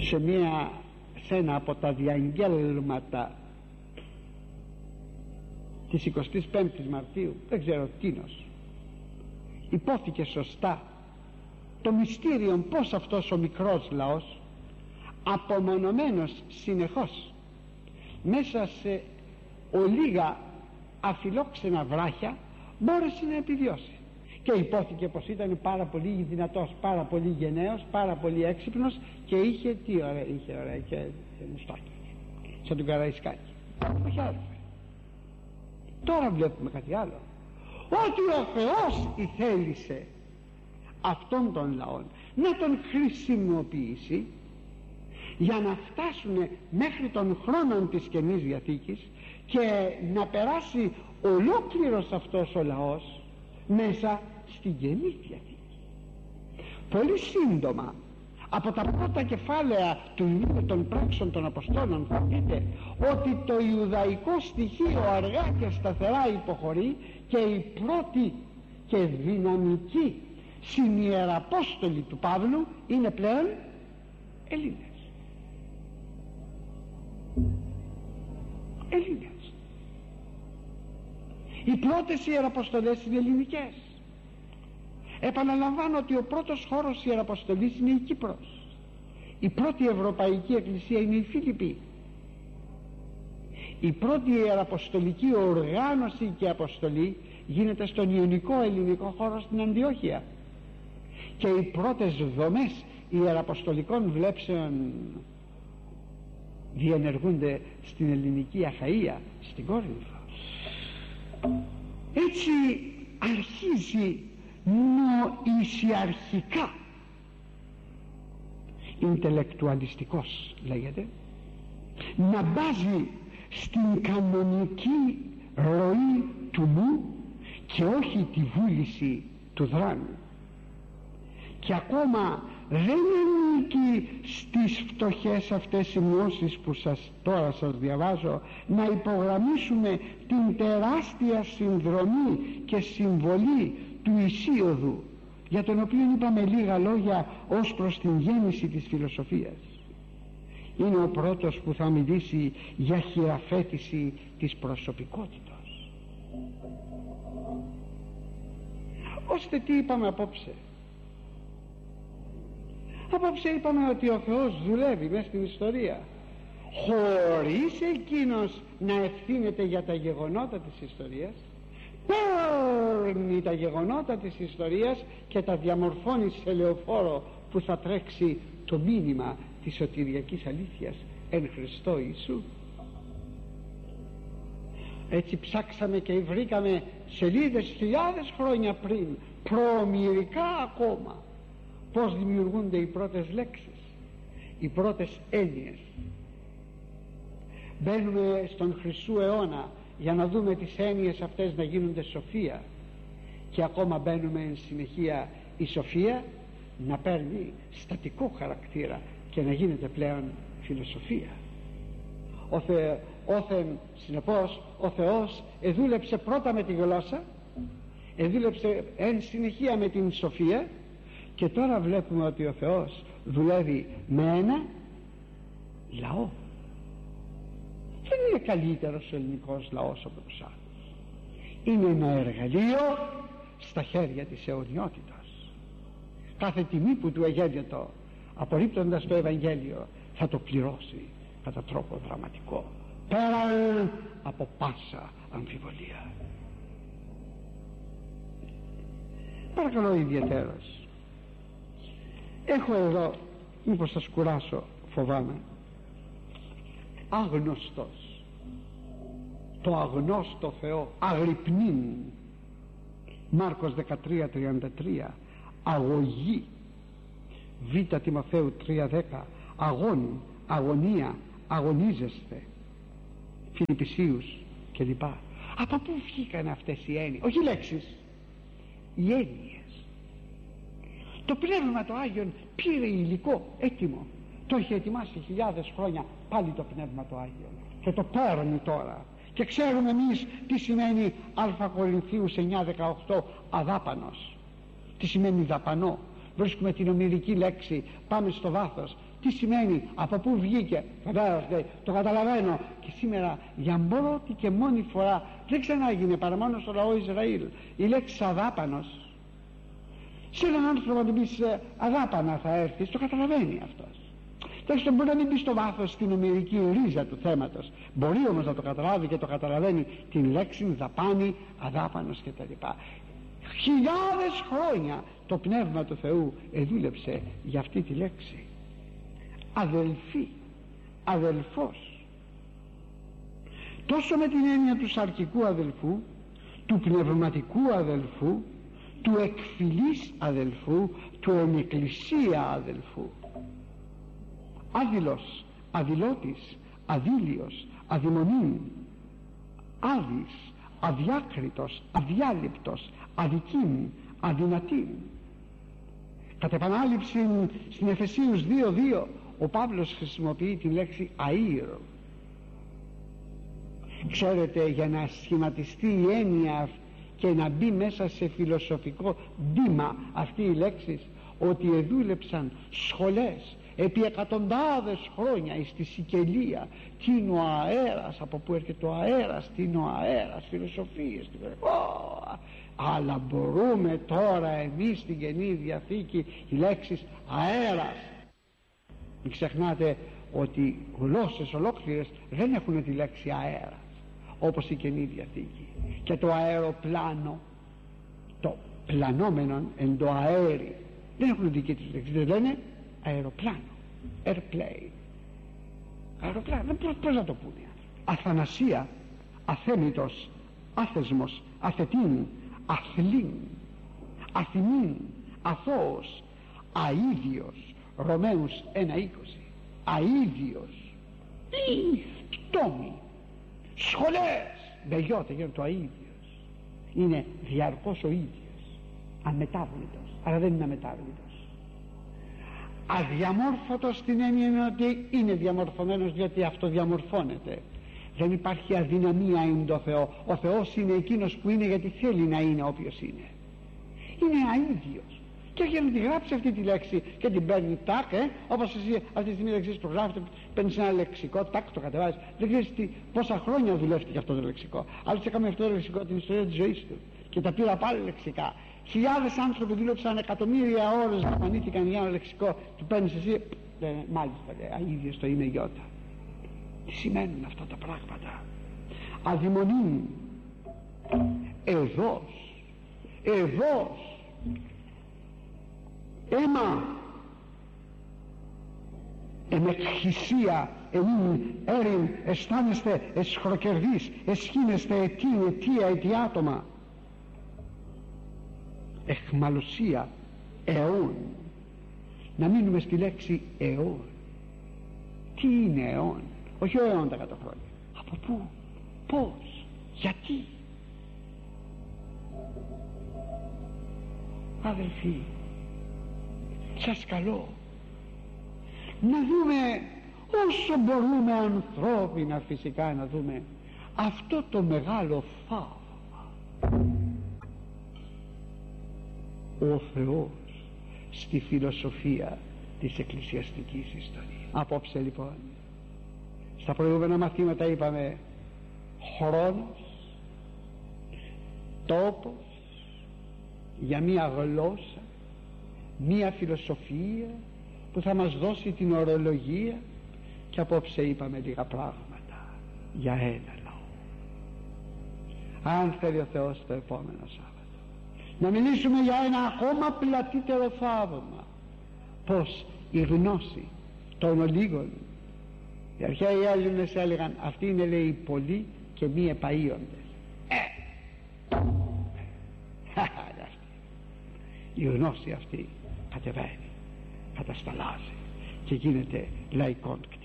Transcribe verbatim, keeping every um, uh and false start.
σε, μια, σε ένα από τα διαγγέλματα της εικοστής πέμπτης Μαρτίου, δεν ξέρω τίνος, υπόθηκε σωστά το μυστήριο πως αυτός ο μικρός λαός, απομονωμένος συνεχώς μέσα σε ολίγα αφιλόξενα βράχια, μπόρεσε να επιβιώσει. Και υπόθηκε πως ήταν πάρα πολύ δυνατός, πάρα πολύ γενναίος, πάρα πολύ έξυπνος και είχε, τι ωραία, είχε ωραία και μουστάκι σαν τον Καραϊσκάκη. Όχι άλλο. Τώρα βλέπουμε κάτι άλλο, ότι ο Θεός ηθέλησε αυτόν τον λαό να τον χρησιμοποιήσει για να φτάσουν μέχρι τον χρόνο της Καινής Διαθήκης και να περάσει ολόκληρος αυτός ο λαός μέσα στην Καινή Διαθήκη. Πολύ σύντομα από τα πρώτα κεφάλαια του βιβλίου των πράξεων των Αποστόλων θα δείτε ότι το Ιουδαϊκό στοιχείο αργά και σταθερά υποχωρεί και η πρώτη και δυναμική συνιεραπόστολοι του Παύλου είναι πλέον Έλληνες. Έλληνες. Οι πρώτες ιεραποστολές είναι ελληνικές. Επαναλαμβάνω ότι ο πρώτος χώρος ιεραποστολής είναι η Κύπρος. Η πρώτη Ευρωπαϊκή Εκκλησία είναι η Φίλιππη. Η πρώτη ιεραποστολική οργάνωση και αποστολή γίνεται στον Ιωνικό ελληνικό χώρο στην Αντιόχεια. Και οι πρώτες δομές ιεραποστολικών βλέψεων διενεργούνται στην ελληνική Αχαΐα, στην Κόρινθο. Έτσι αρχίζει νοησιαρχικά, ιντελεκτουαλιστικός λέγεται, να μπάζει στην κανονική ροή του νου και όχι τη βούληση του δράνου. Και ακόμα δεν ανήκει στις φτωχές αυτές σημειώσεις που σας, τώρα σας διαβάζω, να υπογραμμίσουμε την τεράστια συνδρομή και συμβολή του Ησίωδου, για τον οποίο είπαμε λίγα λόγια ως προς την γέννηση της φιλοσοφίας. Είναι ο πρώτος που θα μιλήσει για χειραφέτηση της προσωπικότητας. Ώστε τι είπαμε απόψε? Απόψε είπαμε ότι ο Θεός δουλεύει μέσα στην ιστορία χωρίς εκείνος να ευθύνεται για τα γεγονότα της ιστορίας. Παίρνει τα γεγονότα της ιστορίας και τα διαμορφώνει σε λεωφόρο που θα τρέξει το μήνυμα της σωτηριακής αλήθειας εν Χριστώ Ιησού. Έτσι ψάξαμε και βρήκαμε σελίδες χιλιάδες χρόνια πριν, προομοιρικά ακόμα, πως δημιουργούνται οι πρώτες λέξεις, οι πρώτες έννοιες. Μπαίνουμε στον Χρυσού αιώνα για να δούμε τις έννοιες αυτές να γίνονται σοφία, και ακόμα μπαίνουμε εν συνεχεία η σοφία να παίρνει στατικό χαρακτήρα και να γίνεται πλέον φιλοσοφία. Ο Θε, όθεν, συνεπώς ο Θεός εδούλεψε πρώτα με τη γλώσσα, εδούλεψε εν συνεχεία με την σοφία, και τώρα βλέπουμε ότι ο Θεός δουλεύει με ένα λαό. Δεν είναι καλύτερος ο ελληνικός λαός από τους άλλους. Είναι ένα εργαλείο στα χέρια της αιωνιότητας. Κάθε τιμή που του εγένετο, απορρίπτοντας το Ευαγγέλιο, θα το πληρώσει κατά τρόπο δραματικό, πέραν από πάσα αμφιβολία. Παρακαλώ ιδιαιτέρως, έχω εδώ, μήπως σας κουράσω, φοβάμαι, άγνωστος, το αγνώστο Θεό, αγρυπνήν, Μάρκος δεκατρία τριάντα τρία, αγωγή, Β Τιμοθέου τρία δέκα, αγών, αγωνία, αγωνίζεστε, Φιλιππισίους κλπ. Από πού βγήκαν αυτές οι έννοιες? Όχι λέξεις, οι έννοιες. Το Πνεύμα το Άγιον πήρε υλικό έτοιμο, το είχε ετοιμάσει χιλιάδες χρόνια πάλι το Πνεύμα το Άγιον, και το παίρνει τώρα. Και ξέρουμε εμείς τι σημαίνει Α Κορινθίους εννιά δεκαοκτώ αδάπανος, τι σημαίνει δαπανό. βρίσκουμε την ομηρική λέξη, πάμε στο βάθος. Τι σημαίνει, από πού βγήκε? Βεβαίως, λέει, το καταλαβαίνω. Και σήμερα για πρώτη και μόνη φορά δεν ξανάγινε παρά μόνο στο λαό Ισραήλ η λέξη αδάπανος. Σε έναν άνθρωπο να του πεις αδάπανα θα έρθεις, το καταλαβαίνει αυτός. Τέστον μπορεί να μην μπει στο βάθος στην ομηρική ρίζα του θέματος, μπορεί όμως να το καταλάβει και το καταλαβαίνει την λέξη δαπάνη, αδάπανος κτλ. Χιλιάδες χρόνια το Πνεύμα του Θεού εδούλεψε για αυτή τη λέξη. Αδελφή, αδελφός, τόσο με την έννοια του σαρκικού αδελφού, του πνευματικού αδελφού, του εκφυλής αδελφού, του ενεκκλησία αδελφού. Άδειλος, αδειλώτης, αδήλιος, αδειμονήν, άδης, αδιάκριτος, αδιάλειπτος, αδικήν, αδυνατήν. Κατ' επανάληψη στην Εφεσίους δύο δύο ο Παύλος χρησιμοποιεί τη λέξη αΐρ. Ξέρετε, για να σχηματιστεί η έννοια και να μπει μέσα σε φιλοσοφικό ντύμα αυτή η λέξη, ότι εδούλεψαν σχολές επί εκατοντάδες χρόνια στη Σικελία, τι είναι ο αέρας, από πού έρχεται ο αέρας, τι είναι ο αέρας, φιλοσοφίες. Oh, αλλά μπορούμε τώρα εμείς στην Καινή Διαθήκη οι λέξεις αέρας. Μην ξεχνάτε ότι γλώσσες ολόκληρες δεν έχουν τη λέξη αέρας όπως η Καινή Διαθήκη. Και το αεροπλάνο, το πλανόμενο εν το αέρι, δεν έχουν δική τους λέξη, δεν λένε αεροπλάνο, airplane, αεροπλάνο, πώς να το πούνε. Αθανασία, αθέμητος, άθεσμος, αθετήν, αθλήν, αθηνήν, αθώος, αίδιος. Ρωμαίους ένα είκοσι. Αίδιος, πτώμη, σχολές, μπεγιώτε για το αίδιος. Είναι διαρκώς ο ίδιος, αμετάβλητος, αλλά δεν είναι αμετάβλητος. Αδιαμόρφωτος στην έννοια είναι ότι είναι διαμορφωμένος, διότι αυτό διαμορφώνεται. Δεν υπάρχει αδυναμία εν το Θεό. Ο Θεός είναι εκείνος που είναι γιατί θέλει να είναι όποιος είναι. Είναι αίδιος. Και για να τη γράψει αυτή τη λέξη και την παίρνει τάκ, ε, όπως εσύ αυτή τη στιγμή δεν ξέρεις το γράφετε, παίρνεις ένα λεξικό, τάκ, το κατεβάζεις. Δεν ξέρεις τι, πόσα χρόνια δουλεύτηκε αυτό το λεξικό. Άλλος έκαμε αυτό το λεξικό την ιστορία της ζωής του και τα πήρα πάλι λεξικά. Χιλιάδες άνθρωποι δούλεψαν εκατομμύρια ώρες να πανήθηκαν για ένα λεξικό. Του παίρνεις εσύ, ε, μάλιστα, λέει, αίδιος το είναι γιώτα. Τι σημαίνουν αυτά τα πράγματα? Αδειμονήν, εδώς, εδώς, αίμα, εμεκχυσία, εμήν, έρην, αισθάνεστε εσχροκερδείς, εσχήνεστε αιτή, αιτία, αιτιάτομα. Εχμαλωσία, αιών. Να μείνουμε στη λέξη αιών. Τι είναι αιών? Όχι ο αιών τα κάτω χρόνια. Από πού, πώς, γιατί? Αδελφοί, σας καλώ να δούμε όσο μπορούμε ανθρώπινα, φυσικά να δούμε αυτό το μεγάλο θαύμα. Ο Θεός στη φιλοσοφία της εκκλησιαστικής ιστορίας. Απόψε λοιπόν στα προηγούμενα μαθήματα είπαμε χρόνος, τόπος για μία γλώσσα, μία φιλοσοφία που θα μας δώσει την ορολογία, και απόψε είπαμε λίγα πράγματα για ένα λαό. Αν θέλει ο Θεός το επόμενο Σάββατο να μιλήσουμε για ένα ακόμα πλατύτερο θαύμα, πως η γνώση των ολίγων, οι αρχαίοι Έλληνες έλεγαν αυτοί είναι, λέει, πολλοί και μη επαΐοντες. Ε, η γνώση αυτή κατεβαίνει, κατασταλάζει και γίνεται λαϊκόν